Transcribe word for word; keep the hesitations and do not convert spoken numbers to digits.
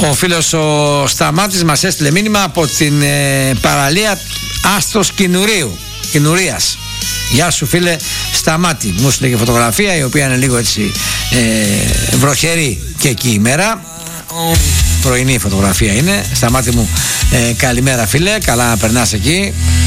Ο φίλος ο Σταμάτης μας έστειλε μήνυμα από την ε, παραλία Άστρος Κινουρίου, Κινουρίας. Γεια σου φίλε Σταμάτη. Μου στείλε και φωτογραφία η οποία είναι λίγο έτσι ε, βροχερή και εκεί η μέρα. Πρωινή φωτογραφία είναι. Σταμάτη μου, ε, καλημέρα φίλε, καλά να περνάς εκεί.